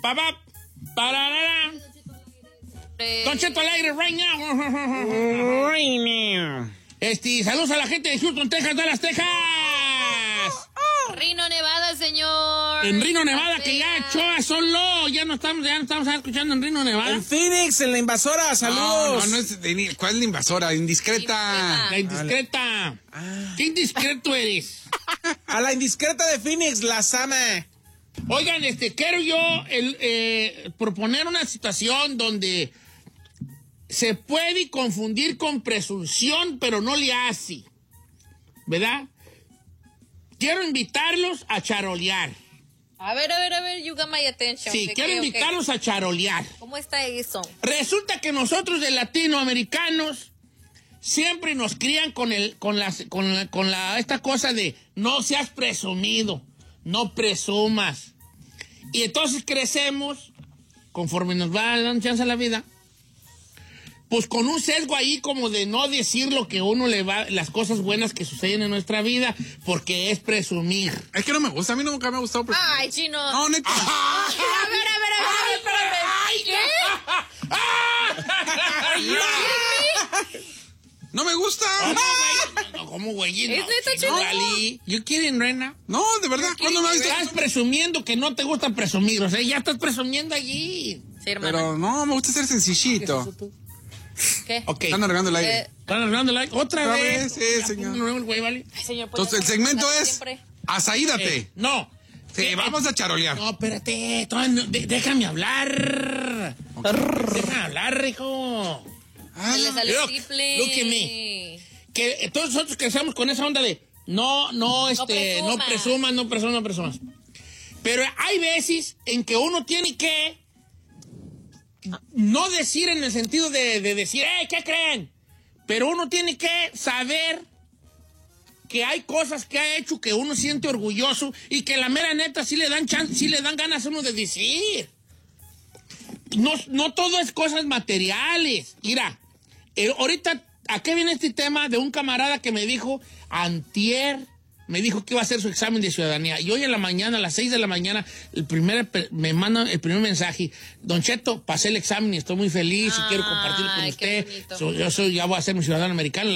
Papá, pararara. Don Cheto Alegre, right now. Right now. Saludos a la gente de Houston, Texas, Dallas, Texas. Reno, Nevada, señor. En Reno, Nevada, que ya Choa solo. Ya no estamos escuchando en Reno, Nevada. En Phoenix, en la invasora, saludos. No es ¿cuál es la invasora? Indiscreta. La indiscreta. ¿Qué indiscreto eres? A la indiscreta de Phoenix, la Sama. Oigan, quiero yo proponer una situación donde se puede confundir con presunción, pero no le hace, ¿verdad? Quiero invitarlos a charolear. A ver, you got my attention. Sí, quiero invitarlos a charolear. ¿Cómo está eso? Resulta que nosotros de latinoamericanos siempre nos crían con esta cosa de no seas presumido, no presumas. Y entonces crecemos, conforme nos va dando chance a la vida, pues con un sesgo ahí como de no decir lo que uno le va, las cosas buenas que suceden en nuestra vida, porque es presumir. Es que no me gusta, a mí nunca me ha gustado presumir. Ay, chino. No, neta. A ver, ¿qué? No me gusta. No, ¿cómo, güey? ¿Es neta, Chino? Gali, ¿you kidding, Rena? No, de verdad, ¿cuándo me has visto? Estás presumiendo que no te gusta presumir, o sea, ya estás presumiendo allí. Sí, hermano. Pero no, me gusta ser sencillito. ¿Qué? Ok. Están arreglando el aire. ¿Están arreglando el like? ¿Otra vez? Sí, Ya, señor. no, el güey, ¿vale? Ay, señor, pues Entonces, el ya segmento sabes, es siempre. asaídate. No. Sí, vamos a charolear. No, espérate. Déjame hablar. Déjame hablar, hijo. Se le sale Look, triple. look at me. Que todos nosotros crecemos con esa onda de no presumas. Pero hay veces en que uno tiene que no decir en el sentido de decir, ¿qué creen? Pero uno tiene que saber que hay cosas que ha hecho que uno siente orgulloso y que la mera neta sí le dan ganas a uno de decir. No todo es cosas materiales. Mira, ahorita, ¿a qué viene este tema de un camarada que me dijo antier? Me dijo que iba a hacer su examen de ciudadanía. Y hoy en la mañana, a las 6 de la mañana, me manda el primer mensaje. Don Cheto, pasé el examen y estoy muy feliz y quiero compartirlo con usted. Ya voy a ser mi ciudadano americano,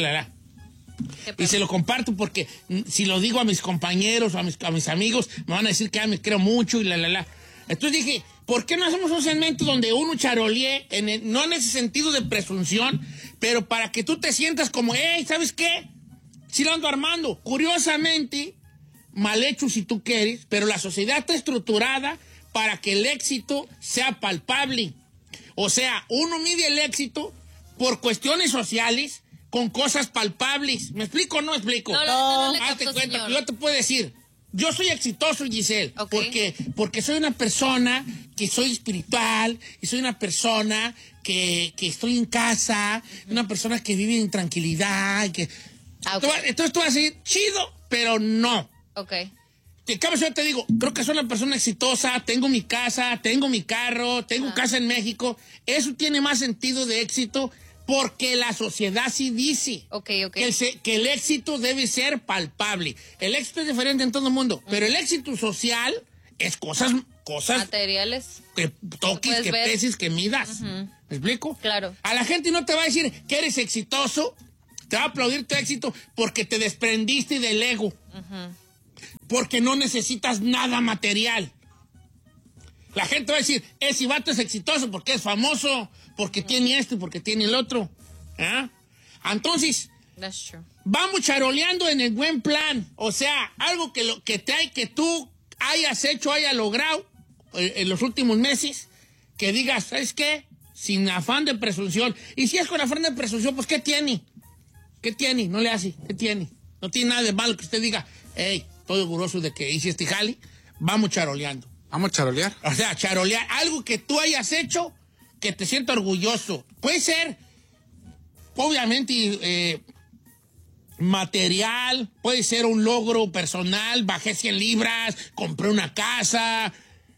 Y se lo comparto porque si lo digo a mis compañeros o a mis amigos, me van a decir que me quiero mucho y Entonces dije, ¿por qué no hacemos un segmento donde uno charolee, no en ese sentido de presunción, pero para que tú te sientas como, ¿sabes qué? Sí lo ando armando. Curiosamente, mal hecho si tú quieres, pero la sociedad está estructurada para que el éxito sea palpable. O sea, uno mide el éxito por cuestiones sociales con cosas palpables. ¿Me explico o no me explico? No le hazte capto, cuenta, señor. yo te puedo decir, yo soy exitoso, Giselle, Okay. porque soy una persona que soy espiritual, y soy una persona que estoy en casa, una persona que vive en tranquilidad, Entonces tú vas a decir, chido, pero no. Ok. En cambio, yo te digo, creo que soy una persona exitosa, tengo mi casa, tengo mi carro, tengo casa en México. Eso tiene más sentido de éxito porque la sociedad sí dice que el éxito debe ser palpable. El éxito es diferente en todo el mundo, pero el éxito social es cosas materiales. que toques, que ver. peses, que midas. ¿Me explico? Claro. A la gente no te va a decir que eres exitoso, te va a aplaudir tu éxito porque te desprendiste del ego. Porque no necesitas nada material. La gente va a decir, ese vato es exitoso porque es famoso, porque tiene esto y porque tiene el otro. Entonces, That's true. vamos charoleando en el buen plan. O sea, algo que tú hayas hecho, hayas logrado en los últimos meses, que digas, ¿sabes qué? Sin afán de presunción. Y si es con afán de presunción, pues ¿qué tiene? ¿Qué tiene? No le hace. ¿Qué tiene? No tiene nada de malo que usted diga, hey, estoy orgulloso de que hice este jale. Vamos charoleando. ¿Vamos a charolear? O sea, charolear. Algo que tú hayas hecho que te sienta orgulloso. Puede ser, obviamente, material. Puede ser un logro personal. Bajé 100 libras. Compré una casa.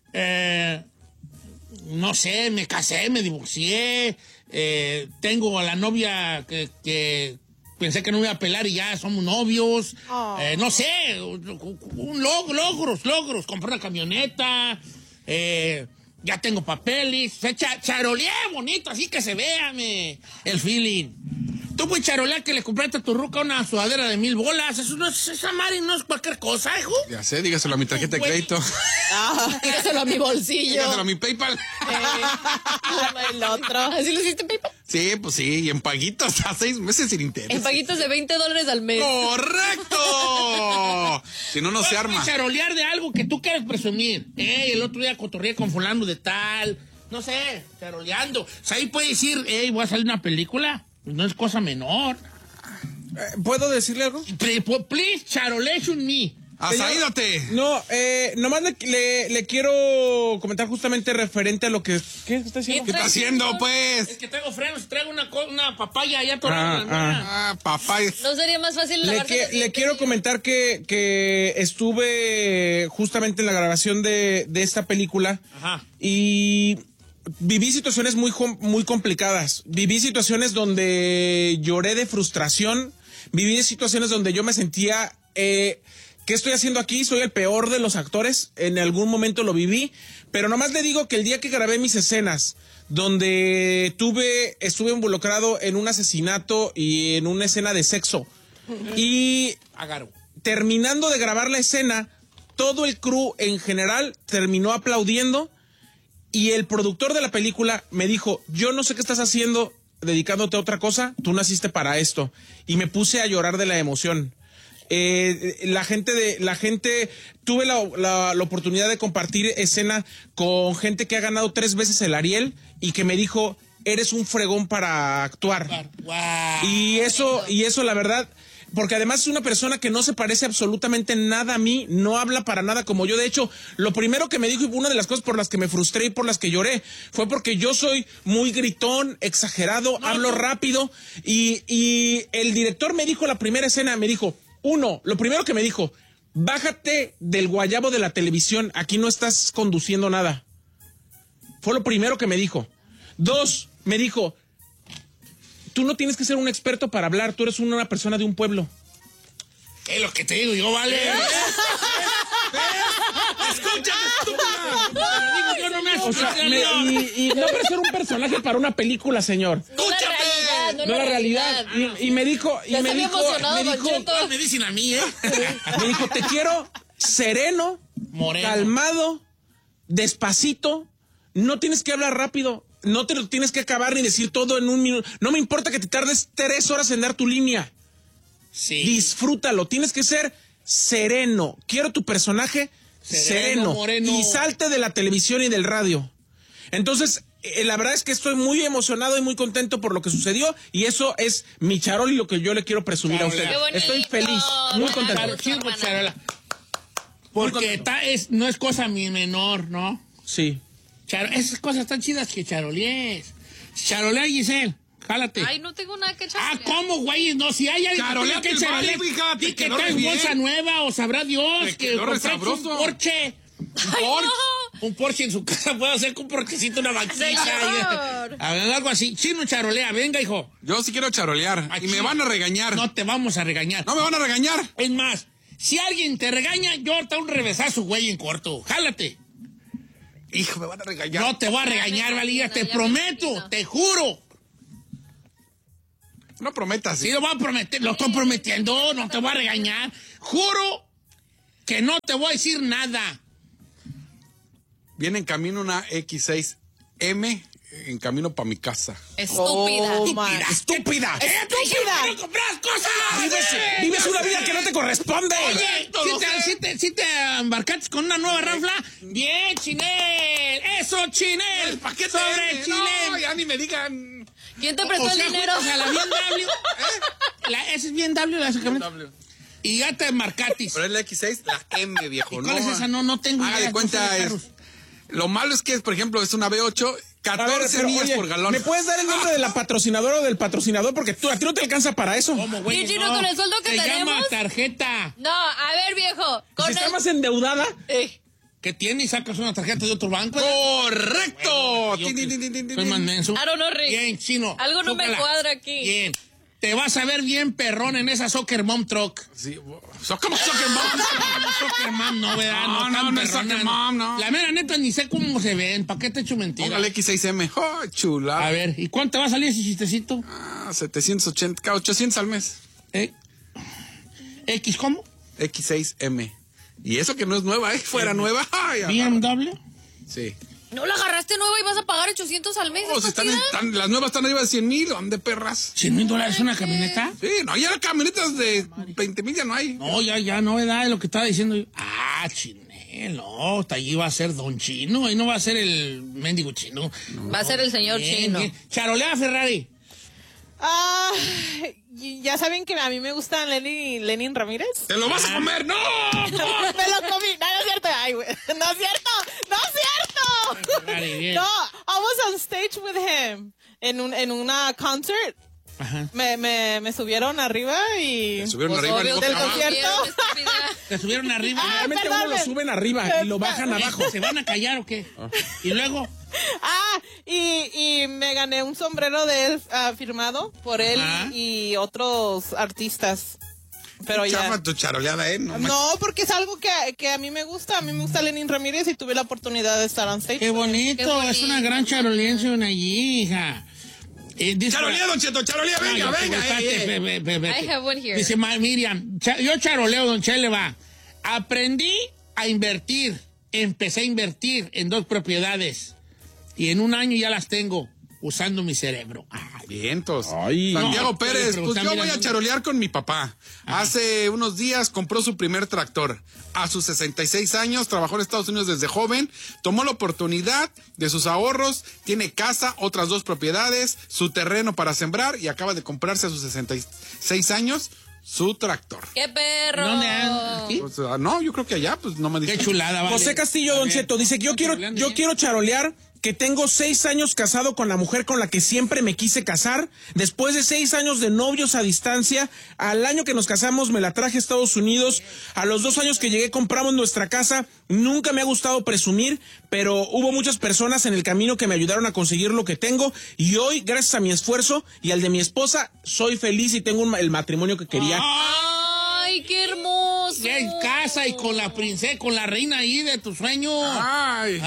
No sé, me casé, me divorcié. Tengo a la novia que pensé que no me iba a pelar y ya somos novios. No sé, logros. Compré una camioneta. ya tengo papeles, o sea, charoleé bonito, así que se vea el feeling. Tú puedes charolear que le compraste a tu ruca una sudadera de 1,000 bolas, eso no es, esa madre no es cualquier cosa, hijo. Ya sé, dígaselo a mi tarjeta de crédito. Dígaselo a mi bolsillo. Dígaselo a mi PayPal. El otro. ¿Así lo hiciste, PayPal? Sí, pues sí, y en paguitos a 6 meses sin interés. En paguitos de $20 al mes. ¡Correcto! Si no, no se arma. Charolear de algo que tú quieres presumir. El otro día cotorreé con fulano de tal, no sé, charoleando. O sea, ahí puede decir, voy a salir una película. Pues no es cosa menor. ¿Puedo decirle algo? Please, charolation me. ¡Asaídate! No, nomás le quiero comentar justamente referente a lo que... ¿Qué está haciendo? ¿Qué está haciendo, Es pues? que traigo frenos, traigo una papaya allá atorada. Papá. ¿No sería más fácil lavarse los Le quiero comentar que estuve justamente en la grabación de esta película. Ajá. Y viví situaciones muy complicadas. Viví situaciones donde lloré de frustración. Viví situaciones donde yo me sentía... ¿qué estoy haciendo aquí? Soy el peor de los actores. En algún momento lo viví. Pero nomás le digo que el día que grabé mis escenas, donde estuve involucrado en un asesinato y en una escena de sexo. Y terminando de grabar la escena, todo el crew en general terminó aplaudiendo. Y el productor de la película me dijo, yo no sé qué estás haciendo dedicándote a otra cosa, tú naciste para esto. Y me puse a llorar de la emoción. La gente, tuve la oportunidad de compartir escena con gente que ha ganado 3 veces el Ariel y que me dijo, eres un fregón para actuar. Wow. Y eso la verdad, porque además es una persona que no se parece absolutamente nada a mí, no habla para nada como yo. De hecho, lo primero que me dijo, y una de las cosas por las que me frustré y por las que lloré, fue porque yo soy muy gritón, exagerado, hablo rápido, y el director me dijo la primera escena, me dijo, lo primero que me dijo, bájate del guayabo de la televisión, aquí no estás conduciendo nada. Fue lo primero que me dijo. 2, me dijo, tú no tienes que ser un experto para hablar, tú eres una persona de un pueblo. ¿Qué es lo que te digo yo, vale? ¡Escúchame, estúpida! Yo no me O sea, y no para ser un personaje para una película, señor. No No la realidad. Y me dijo, Me dicen a mí, me dijo, te quiero sereno, moreno, calmado, despacito, no tienes que hablar rápido, no te lo tienes que acabar ni decir todo en 1 minuto. No me importa que te tardes 3 horas en dar tu línea. Sí. Disfrútalo, tienes que ser sereno. Quiero tu personaje sereno, moreno. Y salte de la televisión y del radio. Entonces, la verdad es que estoy muy emocionado y muy contento por lo que sucedió, y eso es mi charol y lo que yo le quiero presumir a usted. Qué bonito. Estoy feliz, muy contento. Claro, sí, charola. Porque no es cosa menor, ¿no? Sí. Esas cosas tan chidas que charolees. Charolea, Giselle. Jálate. Ay, no tengo nada que charolear. ¿Cómo, güey? No, si hay alguien Charolea que que charolear, vale, hija, di te que quedó traes re bien. bolsa nueva, o sabrá Dios Te que quedó re compraste un sabroso. Porsche. Un Porsche en su casa puede hacer con un porquecito, una vaquilla. Señor. Algo así. Chino, charolea. Venga, hijo. Yo sí quiero charolear. Y me van a regañar. No te vamos a regañar. No me van a regañar. Es más, si alguien te regaña, yo te un revesazo, güey, en corto. Jálate. Hijo, me van a regañar. No te voy a regañar, Valía, te prometo, te juro. No prometas. Sí, lo voy a prometer, lo estoy prometiendo, no te voy a regañar. Juro que no te voy a decir nada. Viene en camino una X6M en camino para mi casa. Estúpida. ¡Estúpida! ¡No compras cosas! Vives una vida que no te corresponde. Oye, si te embarcaste con una nueva ranfla, bien, Chinel. Eso, Chinel. ¿Para qué sobre te Chinel? No, ya ni me digan. ¿Quién te prestó el dinero? O sea, la BMW. Esa es BMW, la camioneta. Y ya te embarcatis. Pero es la X6, la M, viejo. ¿Y cuál es esa? No tengo Haga idea. de cuenta, lo malo es que, por ejemplo, es una V8, 14 millas por galón. ¿Me puedes dar el nombre de la patrocinadora o del patrocinador? Porque a ti no te alcanza para eso. ¿Cómo, güey? ¿Y Chino, con el sueldo que Se llama tenemos? tarjeta. No, a ver, viejo. Si está más endeudada. Que tiene y sacas una tarjeta de otro banco. ¡Correcto! Soy más menso. I don't know, Rick. Bien, Chino. Algo no me tócala. cuadra aquí. Bien. te vas a ver bien perrón en esa Soccer Mom Truck. Sí, ¿cómo Soccer Mom? Soccer Mom, no, ¿verdad? No es Soccer Mom, no. La mera neta ni sé cómo se ven. ¿Para qué te echo mentira? Póngale X6M. Oh, chula. A ver, ¿y cuánto va a salir ese chistecito? 780, 800 al mes. ¿X cómo? X6M. Y eso que no es nueva, fuera nueva. Ay, ¿BMW? Sí. ¿No la agarraste nueva y vas a pagar 800 al mes? Oh, si las nuevas están arriba de 100,000, ¿dónde perras? $100,000 una camioneta. Sí, no, ya camionetas de 20,000 ya no hay. No, ya, no, ¿verdad? Es lo que estaba diciendo yo. Chinel, no, hasta allí va a ser Don Chino, ahí no va a ser el mendigo chino. Va a ser el señor Chino. Bien. Charolea Ferrari. Ya saben que a mí me gusta Lenin Ramírez. ¡Te lo vas a comer! ¡No! Me lo comí. No es cierto. Ay, güey. No es cierto. Ferrari, bien. No, I was on stage with him en una concert. Ajá. Me subieron arriba y... ¿Te subieron pues, arriba obvio, y del boca abajo? concierto. Te subieron arriba. Realmente perdón, uno lo suben arriba y lo bajan abajo. ¿Se van a callar o qué? Y luego, Y me gané un sombrero de él firmado por él Ajá. y otros artistas. Pero ya. Chafa tu charoleada, No, No, porque es algo que a mí me gusta. A mí me gusta Lenin Ramírez y tuve la oportunidad de estar on stage. qué bonito, es una gran charolense una hija. ¡Charolea, Don Cheto! ¡Charolea! ¡Venga, venga! I have one here. Dice Miriam, yo charoleo, Don Chele va. Aprendí a invertir, empecé a invertir en 2 propiedades y en un año ya las tengo usando mi cerebro. Vientos. Ay. Santiago No, Pérez, le pues yo preguntaba, voy a mira, charolear con mi papá. Hace unos días compró su primer tractor. A sus 66 años, trabajó en Estados Unidos desde joven, tomó la oportunidad de sus ahorros, tiene casa, otras 2 propiedades, su terreno para sembrar y acaba de comprarse a sus 66 años su tractor. ¡Qué perro! ¿Dónde andan? ¿Aquí? Pues, no, yo creo que allá, pues no me dice. Qué chulada, vale. José Castillo, Don Cheto, dice que yo quiero charolear que tengo 6 años casado con la mujer con la que siempre me quise casar. Después de 6 años de novios a distancia, al año que nos casamos me la traje a Estados Unidos. A los 2 años que llegué compramos nuestra casa. Nunca me ha gustado presumir, pero hubo muchas personas en el camino que me ayudaron a conseguir lo que tengo. Y hoy, gracias a mi esfuerzo y al de mi esposa, soy feliz y tengo el matrimonio que quería. ¡Ay, qué hermoso! Ya en casa y con la princesa, con la reina ahí de tu sueño. Ay.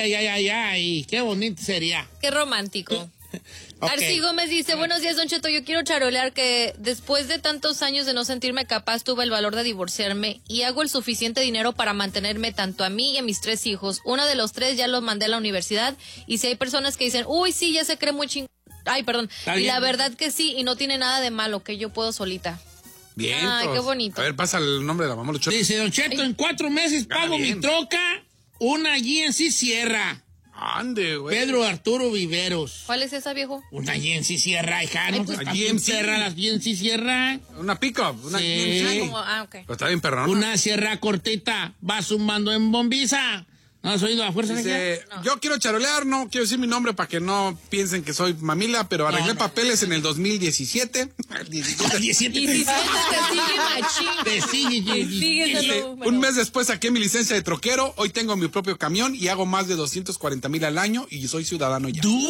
Ay, qué bonito sería. ¡Qué romántico! Ok. Arci Gómez dice, buenos días, Don Cheto, yo quiero charolear que después de tantos años de no sentirme capaz, tuve el valor de divorciarme y hago el suficiente dinero para mantenerme tanto a mí y a mis 3 hijos. Uno de los 3 ya los mandé a la universidad y si hay personas que dicen, uy, sí, ya se cree muy chingón. Ay, perdón. Está Y bien. la verdad que sí, y no tiene nada de malo, que yo puedo solita. Bien. Ay, qué bonito. A ver, pasa el nombre de la mamá Luchota. Dice Don Cheto, en 4 meses pago mi bien. troca, una GNC Sierra. Ande, güey. Pedro Arturo Viveros. ¿Cuál es esa, viejo? Una GNC Sierra, hija, ¿no? pues, Está bien GNC. perra las GNC Sierra. Una pick-up. Una Sí. Ah, GMC. como, ok. Pero está bien perrón. Una sierra cortita, va sumando en bombiza. ¿No has oído la fuerza de Dice, yo quiero charolear, no quiero decir mi nombre para que no piensen que soy mamila, pero arreglé papeles en el 2017. 17. 17. 17 te sigue machín. Te sigue, Te sigue, Dice, Salud. un mes después saqué mi licencia de troquero, hoy tengo mi propio camión y hago más de 240,000 al año y soy ciudadano ya. ¿Tú?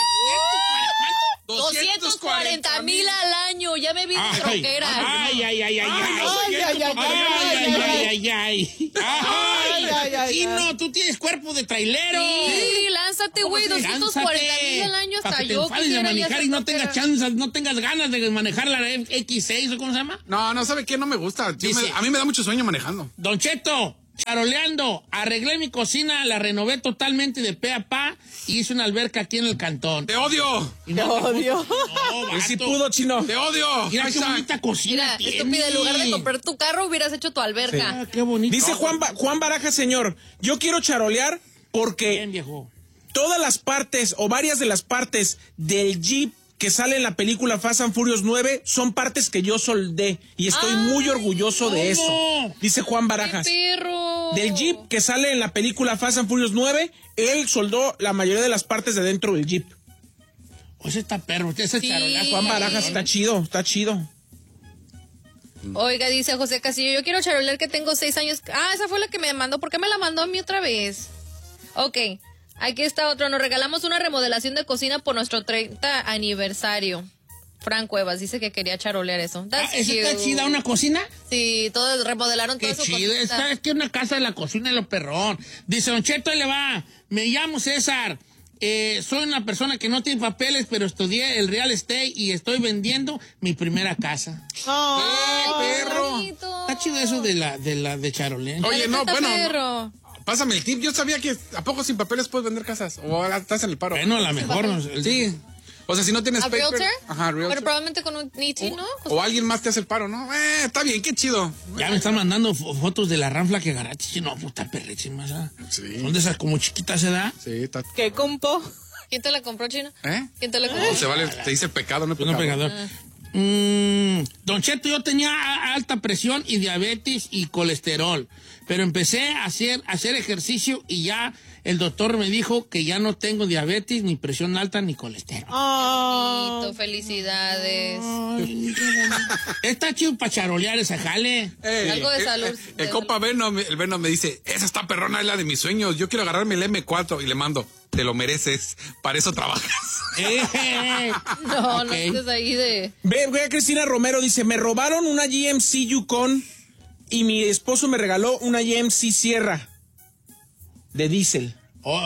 240,000 al año. Ya me vi de troquera. Chino, tú tienes cuerpo de trailero. Sí, lánzate, güey. 240,000 al año para hasta que te yo. enfades de quisiera ya manejar ser y no troquera. tengas chances, no tengas ganas de manejar la X6 o cómo se llama. No, ¿sabe qué? No me gusta. Dice- A mí me da mucho sueño manejando. Don Cheto, charoleando, arreglé mi cocina, la renové totalmente de pe a pa y hice una alberca aquí en el cantón. ¡Te odio! Y no te odio. No, Él sí vato. pudo, Chino. ¡Te odio! Mira Ahí qué está. bonita cocina Mira, tiene. estúpida, en lugar de comprar tu carro, hubieras hecho tu alberca. Ah, qué bonito. Dice Juan Baraja, señor, yo quiero charolear porque Bien, viejo. todas las partes o varias de las partes del Jeep que sale en la película Fast and Furious 9 son partes que yo soldé y estoy muy orgulloso de eso. ¿cómo? Dice Juan ¡Qué Barajas. perro! Del Jeep que sale en la película Fast and Furious 9, él soldó la mayoría de las partes de dentro del Jeep. Ese está perro, ese Sí. charolazo. Juan Barajas está chido, está chido. Oiga, dice José Castillo, yo quiero charolear que tengo 6 años. Ah, esa fue la que me mandó. ¿Por qué me la mandó a mí otra vez? Ok, aquí está otro. Nos regalamos una remodelación de cocina por nuestro 30 aniversario. Fran Cuevas dice que quería charolear eso. ¿Esa está chida, una cocina? Sí, todo, remodelaron Qué todo su chido, cocina. es que una casa de la cocina es lo perrón. Dice, Don Cheto, ahí le va. Me llamo César. Soy una persona que no tiene papeles, pero estudié el real estate y estoy vendiendo mi primera casa. perro! Bonito. Está chido eso de charolear. Oye, La no, neta, bueno, perro. pásame el tip. Yo sabía que ¿a poco sin papeles puedes vender casas? ¿O ahora estás en el paro? Bueno, a lo mejor. Sí. O sea, si no tienes ¿A paper... realtor? Ajá, realtor. Pero probablemente con un ET, ¿no? O alguien más te hace el paro, ¿no? Está bien, qué chido. Ya me están mandando fotos de la ranfla que agarraste. No, puta perrísima. Sí. Son de esas como chiquitas, ¿se da? Sí, está... ¿Qué compo? ¿Quién te la compró, Chino? ¿Eh? ¿Quién te la compró? No, se vale, te dice pecado, no Pues no, pecado. pegador. Don Cheto, yo tenía alta presión y diabetes y colesterol, pero empecé a hacer ejercicio y ya el doctor me dijo que ya no tengo diabetes, ni presión alta, ni colesterol. Bonito, felicidades. Está chido para charolear esa jale. Algo de salud. El compa Venom, el Venom me dice, esa está perrona, es la de mis sueños. Yo quiero agarrarme el M4 y le mando, te lo mereces, para eso trabajas. No, Ok. no estés ahí de... Ve, Cristina Romero dice, me robaron una GMC Yukon y mi esposo me regaló una GMC Sierra de diésel.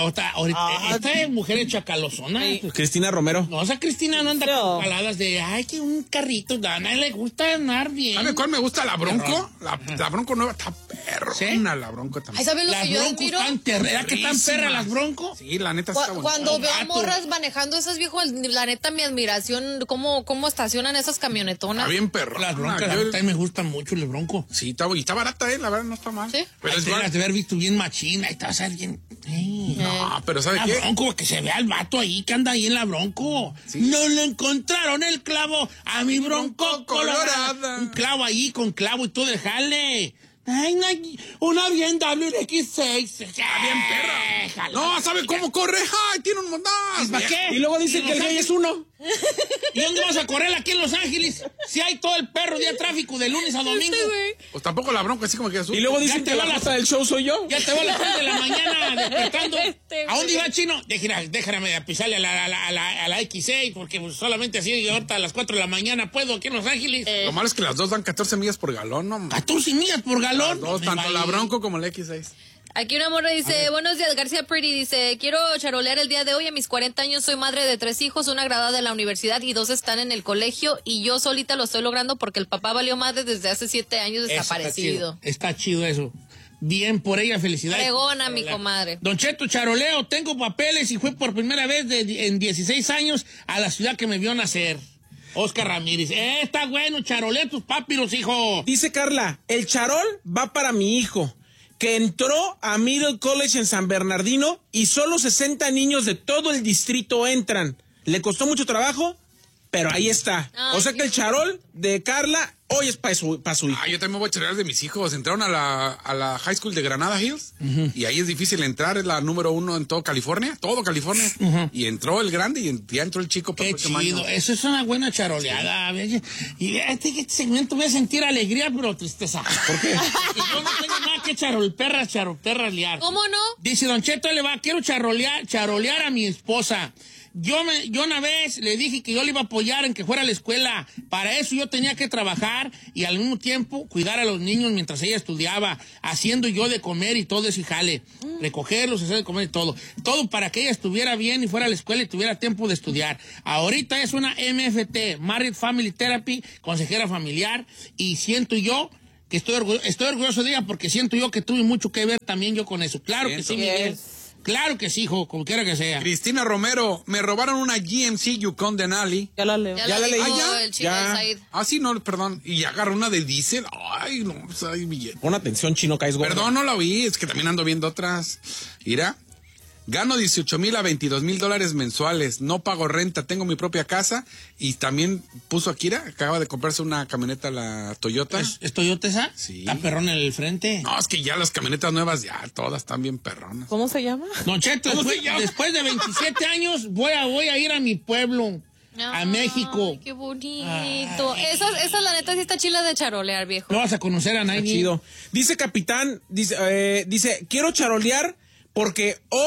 Esta es mujer hecha calosona. Cristina Romero. No, esa Cristina no anda No. con paladas de, ay, que un carrito, a nadie le gusta andar bien. ¿Sabe cuál me gusta? La Bronco. La Bronco nueva está perrona, ¿Sí? la Bronco Ay, también. ¿sabes lo Las que yo broncos admiro? están ¿verdad que están perras las broncos? Sí, la neta está bonita. Cuando veo a gato. morras manejando esas viejos, la neta, mi admiración, cómo estacionan esas camionetonas. Está bien perrona. Las broncas, Yo- la neta, me gustan mucho las broncos. Sí, y está barata, la verdad no está mal. ¿Sí? Pero Ay, es te igual. las de haber visto bien machina y te vas a ver bien. No, pero ¿sabe La qué? bronco, que se vea el vato ahí que anda ahí en la bronco. No le encontraron el clavo a mi bronco colorada. colorada. Un clavo ahí con clavo y todo el jale. Ay, una bien WX6. Está bien perra. No, ¿sabe cómo corre? ¡Ay, tiene un montón! ¿Para qué? Y luego dicen que el rey es uno. ¿Y dónde vas a correr aquí en Los Ángeles? Si hay todo el perro día tráfico de lunes a domingo. Pues tampoco la Bronco, así como que azul. Y luego Ya dicen te que la va la- raza del show soy yo. Ya te voy a las 3 de la mañana despertando. Este, ¿A dónde iba, Chino? Déjame pisarle a la X6, porque pues, solamente así ahorita a las 4 de la mañana puedo aquí en Los Ángeles. Lo malo es que las dos dan 14 millas por galón, ¿no? 14 millas por galón. Las dos, Me tanto vale. la Bronco como la X6. Aquí una morra dice, buenos días, García Pretty, dice, quiero charolear el día de hoy, a mis 40 años soy madre de 3 hijos, una graduada de la universidad y 2 están en el colegio y yo solita lo estoy logrando porque el papá valió madre desde hace 7 años Eso desaparecido. Está chido eso. Bien por ella, felicidades. Fregona, mi comadre. Don Cheto, charoleo, tengo papeles y fue por primera vez en 16 años a la ciudad que me vio nacer. Oscar Ramírez. Está bueno, charolea tus papiros, hijo. Dice Carla, el charol va para mi hijo, que entró a Middle College en San Bernardino y solo 60 niños de todo el distrito entran. Le costó mucho trabajo, pero ahí está. Ay, O sea que el charol de Carla hoy es para su hijo. Yo también me voy a charear de mis hijos. Entraron a la high school de Granada Hills y ahí es difícil entrar. Es la número 1 en todo California. Y entró el grande y ya entró el chico. Qué próximo chido. año. Eso es una buena charoleada. Y este segmento voy a sentir alegría, pero tristeza. ¿Por qué? Porque yo no tengo nada que charolperras. ¿Cómo no? Dice Don Cheto, quiero charolear a mi esposa. Yo una vez le dije que yo le iba a apoyar en que fuera a la escuela. Para eso yo tenía que trabajar y al mismo tiempo cuidar a los niños mientras ella estudiaba, haciendo yo de comer y todo ese jale. Recogerlos, hacer de comer y todo. Todo para que ella estuviera bien y fuera a la escuela y tuviera tiempo de estudiar. Ahorita es una MFT, Married Family Therapy, consejera familiar, y siento yo que estoy orgulloso de ella porque siento yo que tuve mucho que ver también yo con eso. Claro que sí, Miguel. Claro que sí, hijo, como quiera que sea. Cristina Romero, me robaron una GMC Yukon Denali. Ya la leo. Ya la leí. dijo ¿Ya? el chino de Said. Ah, sí, no, perdón. Y agarró una de diésel. Ay, no, pues hay billete. Pon atención, chino, caes gordo. Perdón, no la oí, es que también ando viendo otras. Mira, gano 18,000 a 22,000 dólares mensuales, no pago renta, tengo mi propia casa y también puso Akira, acaba de comprarse una camioneta, la Toyota. ¿Es Toyota esa? Sí. Está perrón en el frente. No, es que ya las camionetas nuevas ya todas están bien perronas. ¿Cómo se llama? Don Cheto, después de 27 años voy a ir a mi pueblo, a México. Ay, qué bonito. Esa la neta sí está chila de charolear, viejo. No vas a conocer a Está nadie. chido. Dice Capitán, dice, quiero charolear porque hoy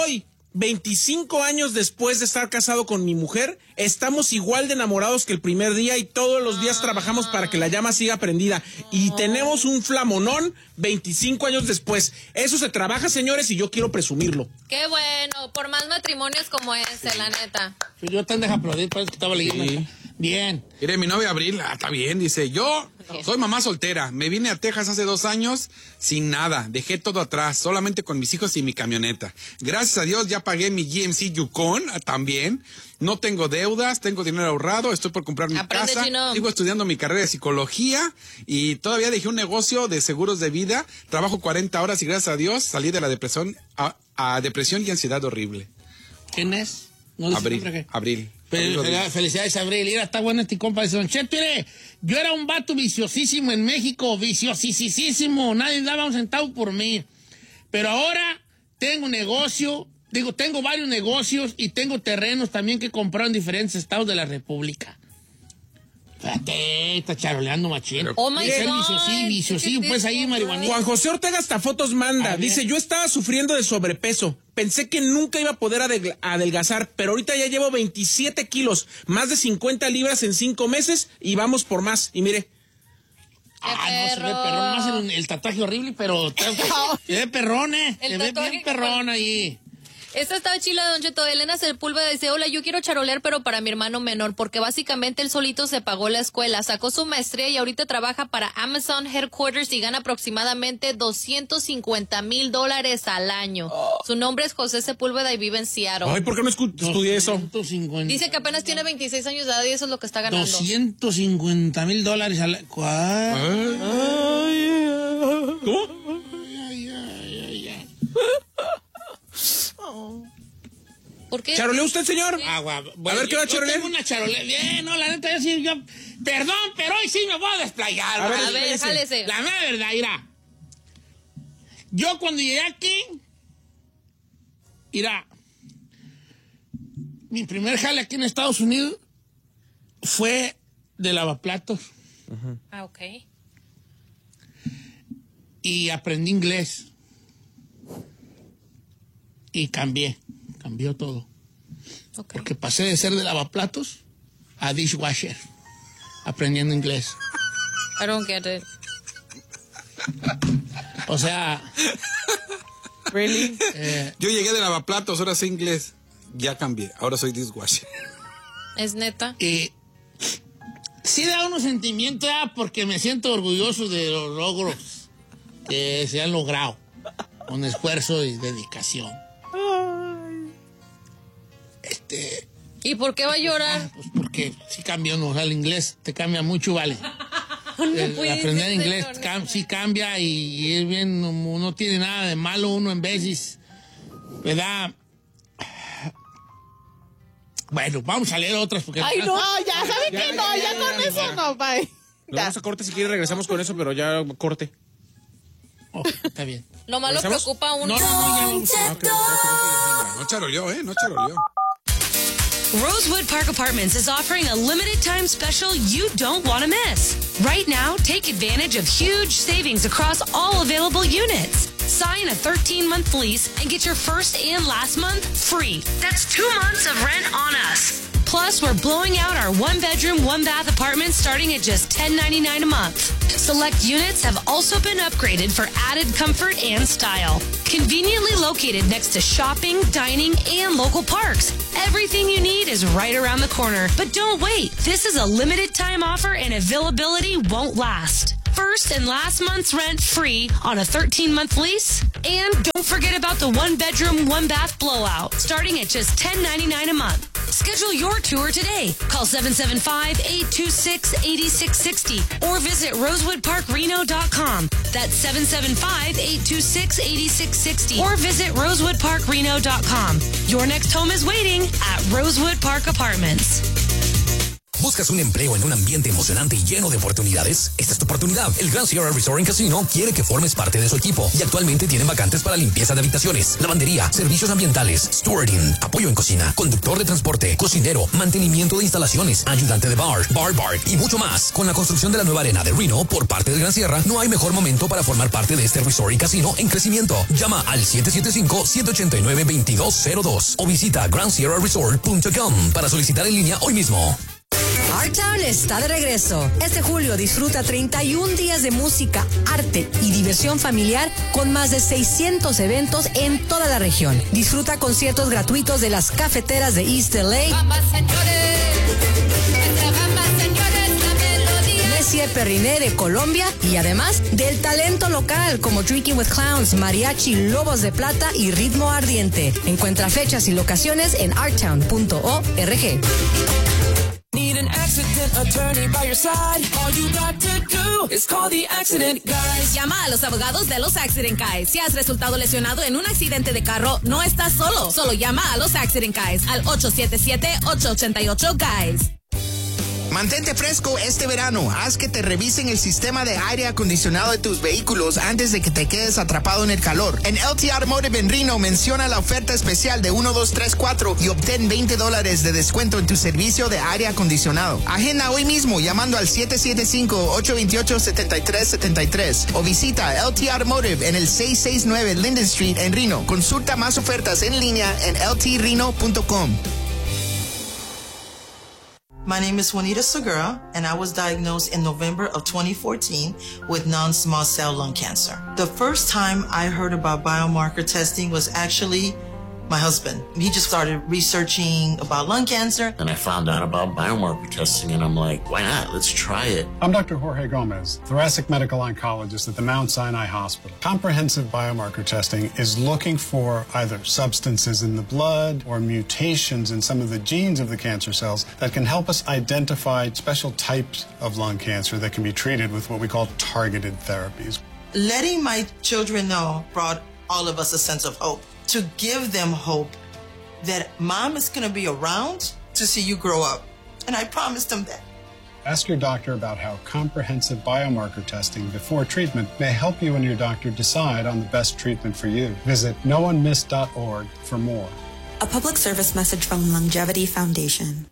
25 años después de estar casado con mi mujer, estamos igual de enamorados que el primer día y todos los días trabajamos para que la llama siga prendida. Y tenemos un flamonón 25 años después. Eso se trabaja, señores, y yo quiero presumirlo. Qué bueno, por más matrimonios como ese, la neta. Yo te dejo aplaudir, por eso que estaba leyendo. Sí. Bien. Mire, mi novia Abril, está bien, dice, yo soy mamá soltera, me vine a Texas hace 2 años sin nada, dejé todo atrás, solamente con mis hijos y mi camioneta. Gracias a Dios ya pagué mi GMC Yukon también, no tengo deudas, tengo dinero ahorrado, estoy por comprar mi Aprende, casa, chino. sigo estudiando mi carrera de psicología y todavía dejé un negocio de seguros de vida, trabajo 40 horas y gracias a Dios salí de la depresión a depresión y ansiedad horrible. ¿Quién es? No dice Abril, nombre, ¿qué? Abril. Felicidades, Abril. Mira, está bueno este compa. Dice, Don Cheto, mire, yo era un vato viciosísimo en México, viciosísimo. Nadie daba un centavo por mí. Pero ahora tengo tengo varios negocios y tengo terrenos también que he comprado en diferentes estados de la República. Fíjate, está charoleando machín. Oh my God. Viciosísimo, pues ahí marihuanita. Juan José Ortega hasta fotos manda. Dice, yo estaba sufriendo de sobrepeso. Pensé que nunca iba a poder adelgazar, pero ahorita ya llevo 27 kilos, más de 50 libras en 5 meses y vamos por más. Y mire. No, se ve perrón. Más el tatuaje horrible, pero se ve perrón, Se ve bien perrón ahí. Esta estaba chila, Don Cheto. Elena Sepúlveda dice, hola, yo quiero charolear, pero para mi hermano menor, porque básicamente él solito se pagó la escuela, sacó su maestría y ahorita trabaja para Amazon Headquarters y gana aproximadamente $250,000 al año. Su nombre es José Sepúlveda y vive en Seattle. Ay, ¿por qué no estudié eso? 250. Dice que apenas tiene 26 años de edad y eso es lo que está ganando. $250,000 al año. ¿Cuál? ¿Cómo? ¿Por qué? ¿Charoleó usted, señor? Bueno, a ver, ¿qué va a charolear? Tengo una charolea. Bien, no, la neta, yo perdón, pero hoy sí me voy a desplayar. A ver, jálese. La mera verdad, mira. Yo cuando llegué aquí, mira, mi primer jale aquí en Estados Unidos fue de lavaplatos. Ah, ok. Y aprendí inglés. Y cambió todo. Okay. Porque pasé de ser de lavaplatos a dishwasher, aprendiendo inglés. I don't get it. O sea... Really? Yo llegué de lavaplatos, ahora sé inglés. Ya cambié, ahora soy dishwasher. ¿Es neta? Sí da unos sentimientos, porque me siento orgulloso de los logros que se han logrado con esfuerzo y dedicación. ¿Y por qué va a llorar? Pues porque sí cambió, no, o sea, el inglés te cambia mucho, vale. puede Aprender ser, inglés señor. sí cambia y es bien, no tiene nada de malo uno en veces, ¿verdad? Bueno, vamos a leer otras porque... Ay, no, ya, ¿sabe qué? No, ya con eso no, bye. Nos vamos a corte si quiere, regresamos con eso, pero ya corte. Oh, está bien. Lo malo ¿Regresamos? preocupa a uno. No, ya vamos. No charoleó, no charoleó. Rosewood Park Apartments is offering a limited time special you don't want to miss. Right now, take advantage of huge savings across all available units. Sign a 13-month lease and get your first and last month free. That's 2 months of rent on us. Plus, we're blowing out our 1-bedroom, 1-bath apartments starting at just $10.99 a month. Select units have also been upgraded for added comfort and style. Conveniently located next to shopping, dining, and local parks. Everything you need is right around the corner. But don't wait. This is a limited time offer and availability won't last. First and last month's rent free on a 13-month lease. And don't forget about the 1-bedroom, 1-bath blowout, starting at just $10.99 a month. Schedule your tour today. Call 775-826-8660 or visit rosewoodparkreno.com. That's 775-826-8660 or visit rosewoodparkreno.com. Your next home is waiting at Rosewood Park Apartments. ¿Buscas un empleo en un ambiente emocionante y lleno de oportunidades? Esta es tu oportunidad. El Grand Sierra Resort and Casino quiere que formes parte de su equipo y actualmente tienen vacantes para limpieza de habitaciones, lavandería, servicios ambientales, stewarding, apoyo en cocina, conductor de transporte, cocinero, mantenimiento de instalaciones, ayudante de bar y mucho más. Con la construcción de la nueva arena de Reno por parte del Gran Sierra, no hay mejor momento para formar parte de este resort y casino en crecimiento. Llama al 775-789-2202 o visita grandsierraresort.com para solicitar en línea hoy mismo. Our-Town está de regreso. Este julio disfruta 31 días de música, arte y diversión familiar con más de 600 eventos en toda la región. Disfruta conciertos gratuitos de las cafeteras de East LA, Messier Perriné de Colombia y además del talento local como Drinking with Clowns, Mariachi, Lobos de Plata y Ritmo Ardiente. Encuentra fechas y locaciones en artown.org. Need an accident attorney by your side. All you got to do is call the Accident Guys. Llama a los abogados de los Accident Guys. Si has resultado lesionado en un accidente de carro, no estás solo. Solo llama a los Accident Guys al 877-888-GUYS. Mantente fresco este verano. Haz que te revisen el sistema de aire acondicionado de tus vehículos antes de que te quedes atrapado en el calor. En LT Automotive en Reno menciona la oferta especial de 1, 2, 3, 4 y obtén $20 de descuento en tu servicio de aire acondicionado. Agenda hoy mismo llamando al 775-828-7373 o visita LT Automotive en el 669 Linden Street en Reno. Consulta más ofertas en línea en ltreno.com. My name is Juanita Segura, and I was diagnosed in November of 2014 with non-small cell lung cancer. The first time I heard about biomarker testing was actually my husband. He just started researching about lung cancer. And I found out about biomarker testing, and I'm like, why not? Let's try it. I'm Dr. Jorge Gomez, thoracic medical oncologist at the Mount Sinai Hospital. Comprehensive biomarker testing is looking for either substances in the blood or mutations in some of the genes of the cancer cells that can help us identify special types of lung cancer that can be treated with what we call targeted therapies. Letting my children know brought all of us a sense of hope. To give them hope that mom is going to be around to see you grow up. And I promised them that. Ask your doctor about how comprehensive biomarker testing before treatment may help you and your doctor decide on the best treatment for you. Visit noonemiss.org for more. A public service message from Longevity Foundation.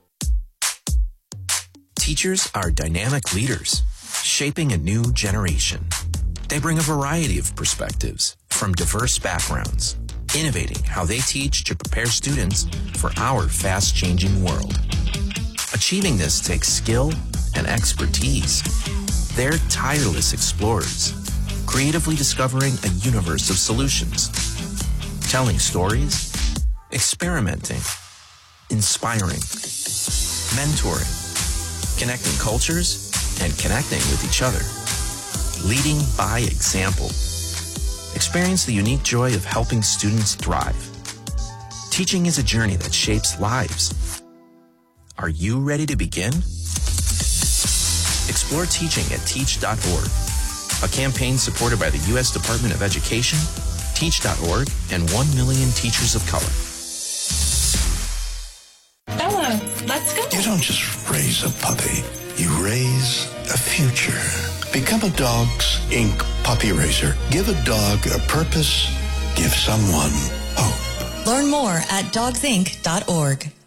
Teachers are dynamic leaders, shaping a new generation. They bring a variety of perspectives from diverse backgrounds, innovating how they teach to prepare students for our fast-changing world. Achieving this takes skill and expertise. They're tireless explorers, creatively discovering a universe of solutions, telling stories, experimenting, inspiring, mentoring, connecting cultures, and connecting with each other, leading by example. Experience the unique joy of helping students thrive. Teaching is a journey that shapes lives. Are you ready to begin? Explore teaching at teach.org, a campaign supported by the U.S. Department of Education, teach.org, and 1 million teachers of color. Bella, let's go. You don't just raise a puppy, you raise a future. Become a Dogs Inc. puppy raiser. Give a dog a purpose. Give someone hope. Learn more at dogsinc.org.